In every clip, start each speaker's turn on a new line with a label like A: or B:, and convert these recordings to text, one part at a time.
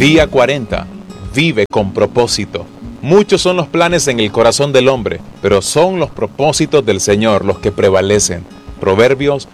A: Día 40. Vive con propósito. Muchos son los planes en el corazón del hombre, pero son los propósitos del Señor los que prevalecen. Proverbios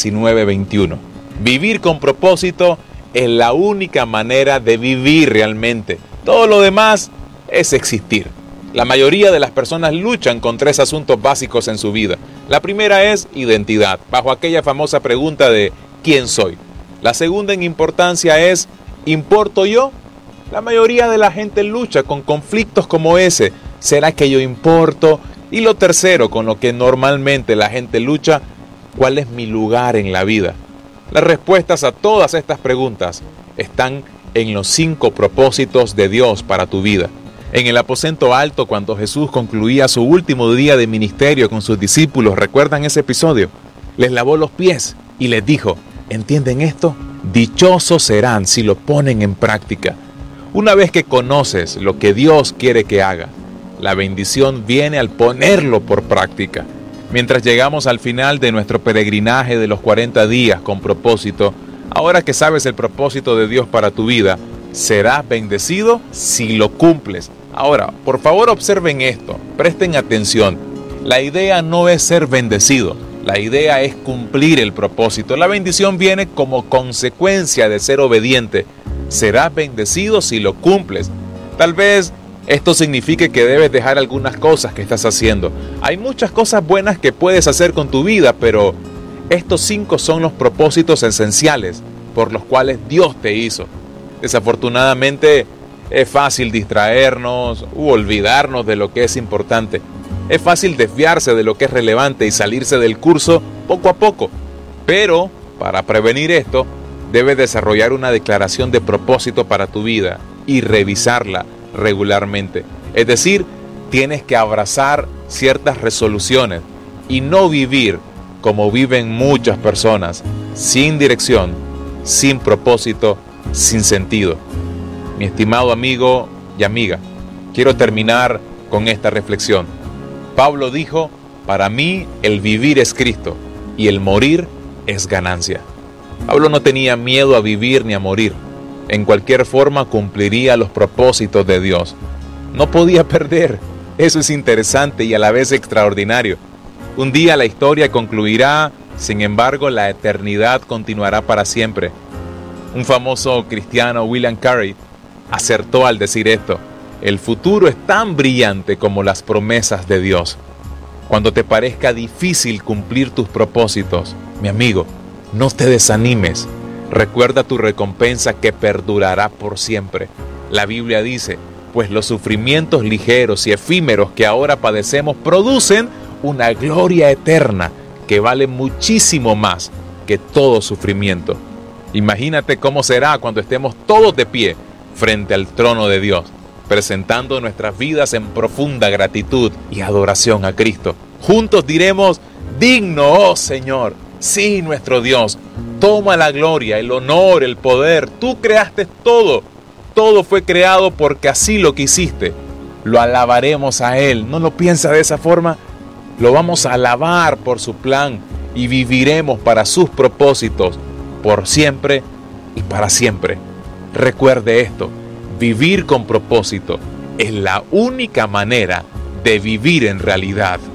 A: 19:21. Vivir con propósito es la única manera de vivir realmente. Todo lo demás es existir. La mayoría de las personas luchan con 3 asuntos básicos en su vida. La primera es identidad, bajo aquella famosa pregunta de ¿quién soy? La segunda en importancia es ¿importo yo? La mayoría de la gente lucha con conflictos como ese. ¿Será que yo importo? Y lo tercero, con lo que normalmente la gente lucha, ¿cuál es mi lugar en la vida? Las respuestas a todas estas preguntas están en los 5 propósitos de Dios para tu vida. En el aposento alto, cuando Jesús concluía su último día de ministerio con sus discípulos, ¿recuerdan ese episodio? Les lavó los pies y les dijo, ¿entienden esto? Dichosos serán si lo ponen en práctica. Una vez que conoces lo que Dios quiere que haga, la bendición viene al ponerlo por práctica. Mientras llegamos al final de nuestro peregrinaje de los 40 días con propósito, ahora que sabes el propósito de Dios para tu vida, serás bendecido si lo cumples. Ahora, por favor observen esto, presten atención. La idea no es ser bendecido, la idea es cumplir el propósito. La bendición viene como consecuencia de ser obediente. Serás bendecido si lo cumples. Tal vez esto signifique que debes dejar algunas cosas que estás haciendo. Hay muchas cosas buenas que puedes hacer con tu vida, pero estos 5 son los propósitos esenciales por los cuales Dios te hizo. Desafortunadamente, es fácil distraernos u olvidarnos de lo que es importante. Es fácil desviarse de lo que es relevante y salirse del curso poco a poco. Pero, para prevenir esto, debes desarrollar una declaración de propósito para tu vida y revisarla regularmente. Es decir, tienes que abrazar ciertas resoluciones y no vivir como viven muchas personas, sin dirección, sin propósito, sin sentido. Mi estimado amigo y amiga, quiero terminar con esta reflexión. Pablo dijo, para mí el vivir es Cristo y el morir es ganancia. Pablo no tenía miedo a vivir ni a morir. En cualquier forma cumpliría los propósitos de Dios. No podía perder. Eso es interesante y a la vez extraordinario. Un día la historia concluirá, sin embargo la eternidad continuará para siempre. Un famoso cristiano, William Carey, acertó al decir esto. El futuro es tan brillante como las promesas de Dios. Cuando te parezca difícil cumplir tus propósitos, mi amigo, no te desanimes. Recuerda tu recompensa que perdurará por siempre. La Biblia dice, pues los sufrimientos ligeros y efímeros que ahora padecemos producen una gloria eterna que vale muchísimo más que todo sufrimiento. Imagínate cómo será cuando estemos todos de pie frente al trono de Dios, presentando nuestras vidas en profunda gratitud y adoración a Cristo. Juntos diremos, digno, oh Señor, sí, nuestro Dios, toma la gloria, el honor, el poder. Tú creaste todo. Todo fue creado porque así lo quisiste. Lo alabaremos a Él. ¿No lo piensa de esa forma? Lo vamos a alabar por su plan y viviremos para sus propósitos por siempre y para siempre. Recuerde esto, vivir con propósito es la única manera de vivir en realidad.